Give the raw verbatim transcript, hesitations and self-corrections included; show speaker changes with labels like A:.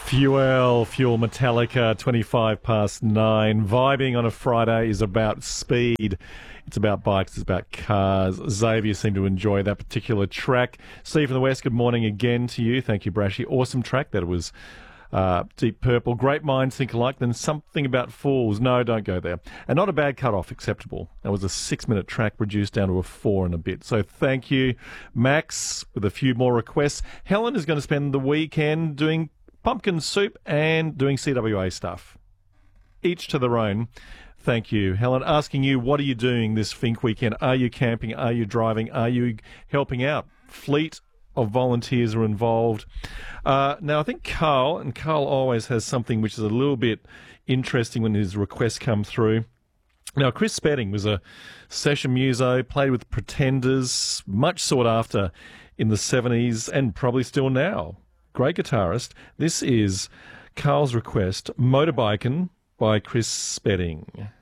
A: Fuel, Fuel Metallica, twenty-five past nine. Vibing on a Friday is about speed. It's about bikes, it's about cars. Xavier seemed to enjoy that particular track. Steve from the West, good morning again to you. Thank you, Brashy. Awesome track. That was uh, Deep Purple. Great minds think alike. Then something about fools. No, don't go there. And not a bad cut-off, acceptable. That was a six-minute track reduced down to a four and a bit. So thank you, Max, with a few more requests. Helen is going to spend the weekend doing pumpkin soup and doing C W A stuff. Each to their own. Thank you. Helen, asking you, what are you doing this Fink weekend? Are you camping? Are you driving? Are you helping out? Fleet of volunteers are involved. Uh, now, I think Carl, and Carl always has something which is a little bit interesting when his requests come through. Now, Chris Spedding was a session muso, played with Pretenders, much sought after in the seventies and probably still now. Great guitarist. This is Carl's request, Motorbikin by Chris Spedding.